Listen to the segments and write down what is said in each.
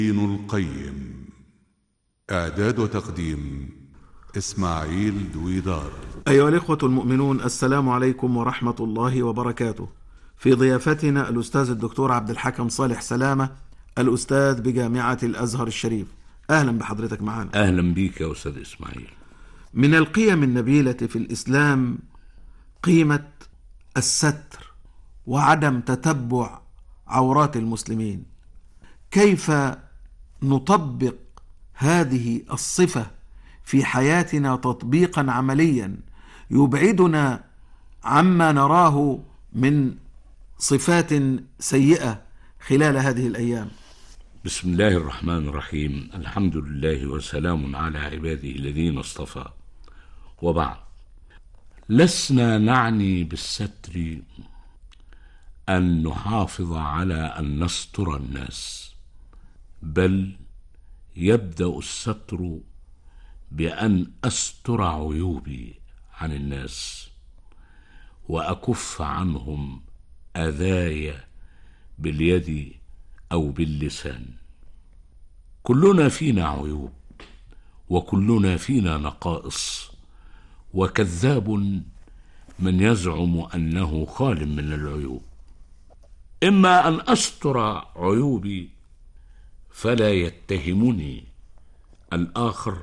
ابن القيم. إعداد وتقديم إسماعيل دويدار. أيها الإخوة المؤمنون، السلام عليكم ورحمة الله وبركاته. في ضيافتنا الأستاذ الدكتور عبد الحكم صالح سلامة، الأستاذ بجامعة الأزهر الشريف. أهلا بحضرتك معنا. أهلا بيك يا أستاذ إسماعيل. من القيم النبيلة في الإسلام قيمة الستر وعدم تتبع عورات المسلمين. كيف نطبق هذه الصفة في حياتنا تطبيقا عمليا يبعدنا عما نراه من صفات سيئة خلال هذه الأيام؟ بسم الله الرحمن الرحيم. الحمد لله وسلام على عباده الذين اصطفى، وبعد. لسنا نعني بالستر أن نحافظ على أن نستر الناس، بل يبدأ الستر بأن أستر عيوبي عن الناس وأكف عنهم أذايا باليد أو باللسان. كلنا فينا عيوب وكلنا فينا نقائص، وكذاب من يزعم أنه خال من العيوب. إما أن أستر عيوبي فلا يتهمني الآخر،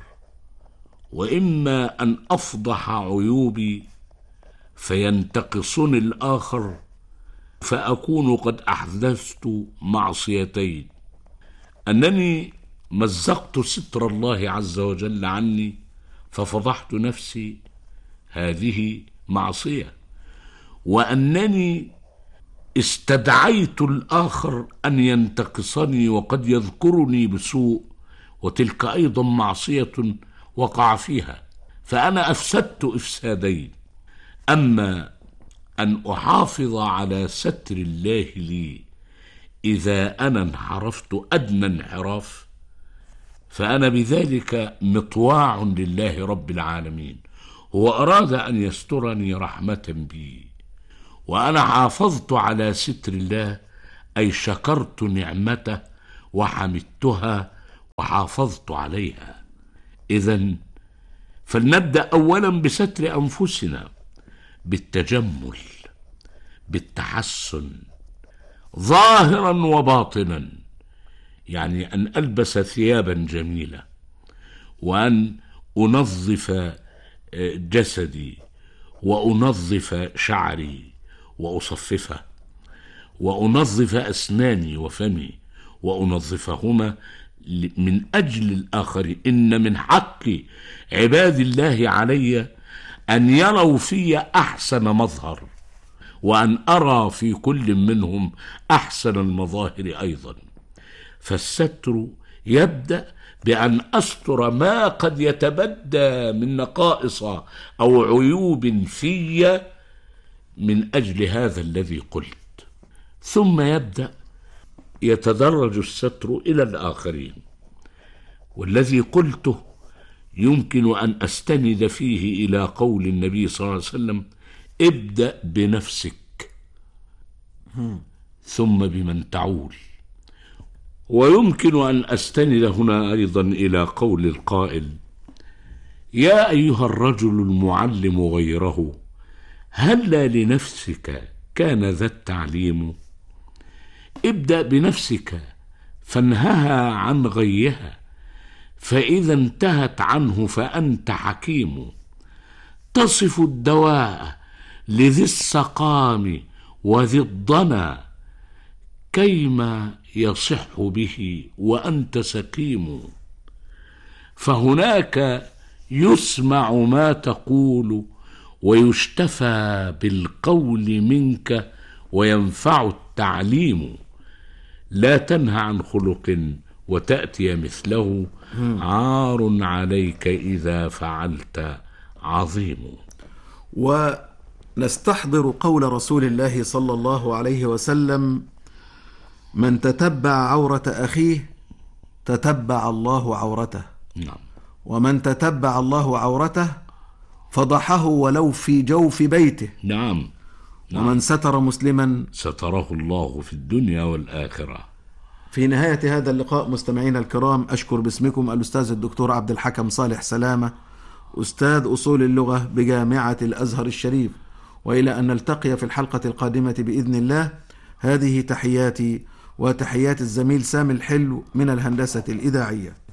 وإما أن أفضح عيوبي فينتقصني الآخر، فأكون قد أحدثت معصيتين: أنني مزقت ستر الله عز وجل عني ففضحت نفسي، هذه معصية، وأنني استدعيت الآخر أن ينتقصني وقد يذكرني بسوء، وتلك أيضا معصية وقع فيها، فأنا أفسدت إفسادين. أما أن أحافظ على ستر الله لي إذا أنا انحرفت أدنى انحراف، فأنا بذلك مطواع لله رب العالمين. هو أراد أن يسترني رحمة بي، وأنا حافظت على ستر الله، أي شكرت نعمته وحمدتها وحافظت عليها. إذن فلنبدأ أولا بستر أنفسنا، بالتجمل، بالتحسن ظاهرا وباطنا، يعني أن ألبس ثيابا جميلة، وأن أنظف جسدي، وأنظف شعري وأصففه، وأنظف أسناني وفمي وأنظفهما من أجل الآخر. إن من حق عباد الله علي أن يروا في أحسن مظهر، وأن أرى في كل منهم أحسن المظاهر أيضا. فالستر يبدأ بأن أستر ما قد يتبدى من نقائص أو عيوب في من أجل هذا الذي قلت، ثم يبدأ يتدرج الستر إلى الآخرين. والذي قلته يمكن أن أستند فيه إلى قول النبي صلى الله عليه وسلم: ابدأ بنفسك ثم بمن تعول. ويمكن أن أستند هنا أيضا إلى قول القائل: يا أيها الرجل المعلم غيره، هل لنفسك كان ذا التعليم؟ ابدأ بنفسك فانهها عن غيها، فإذا انتهت عنه فأنت حكيم. تصف الدواء لذي السقام وذي الضنا، كيما يصح به وأنت سقيم. فهناك يسمع ما تقول ويشتفى بالقول منك وينفع التعليم. لا تنهى عن خلق وتأتي مثله، عار عليك إذا فعلت عظيم. ونستحضر قول رسول الله صلى الله عليه وسلم: من تتبع عورة أخيه تتبع الله عورته. نعم. ومن تتبع الله عورته فضحه ولو في جوف بيته. نعم. ومن ستر مسلما ستره الله في الدنيا والآخرة. في نهاية هذا اللقاء مستمعينا الكرام، أشكر باسمكم الأستاذ الدكتور عبد الحكم صالح سلامة، أستاذ أصول اللغة بجامعة الأزهر الشريف، وإلى أن نلتقي في الحلقة القادمة بإذن الله. هذه تحياتي وتحيات الزميل سامي الحلو من الهندسة الإذاعية.